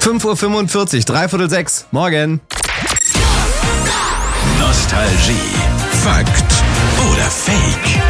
5:45 Uhr, 5:45. Morgen. Nostalgie. Fakt oder Fake?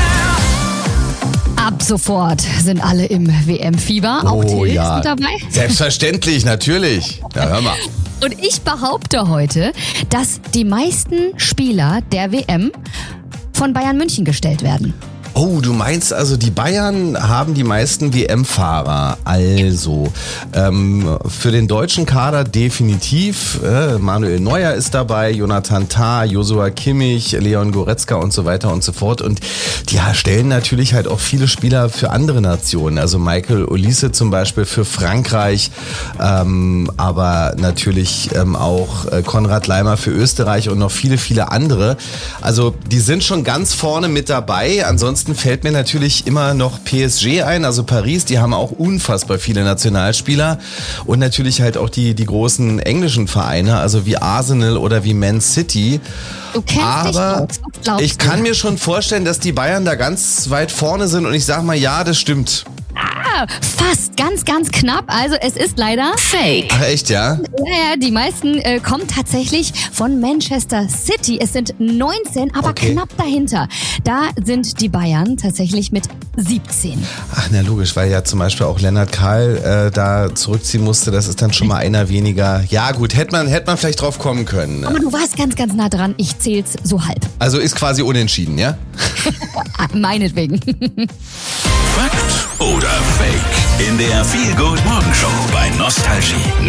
Ab sofort sind alle im WM-Fieber. Auch Till ist mit dabei. Selbstverständlich, natürlich. Ja, hör mal. Und ich behaupte heute, dass die meisten Spieler der WM von Bayern München gestellt werden. Oh, du meinst also, die Bayern haben die meisten WM-Fahrer. Also, für den deutschen Kader definitiv. Manuel Neuer ist dabei, Jonathan Tah, Joshua Kimmich, Leon Goretzka und so weiter und so fort. Und die stellen natürlich halt auch viele Spieler für andere Nationen. Also Michael Olise zum Beispiel für Frankreich, aber natürlich auch Konrad Laimer für Österreich und noch viele, viele andere. Also die sind schon ganz vorne mit dabei. Ansonsten fällt mir natürlich immer noch PSG ein, also Paris, die haben auch unfassbar viele Nationalspieler und natürlich halt auch die großen englischen Vereine, also wie Arsenal oder wie Man City. Du kennst dich aus. Was glaubst ich kann mir schon vorstellen, dass die Bayern da ganz weit vorne sind und ich sag mal, ja, das stimmt. Fast, ganz, ganz knapp. Also es ist leider Fake. Ach echt, ja? Ja, die meisten kommen tatsächlich von Manchester City. Es sind 19, aber knapp dahinter. Da sind die Bayern tatsächlich mit 17. Ach, na logisch, weil ja zum Beispiel auch Lennart Kahl da zurückziehen musste. Das ist dann schon mal einer weniger. Ja gut, hätte man vielleicht drauf kommen können. Aber du warst ganz, ganz nah dran. Ich zähl's so halb. Also ist quasi unentschieden, ja? Meinetwegen. Fakt oder Fake? In der Feel Good Morgenshow bei Nostalgie.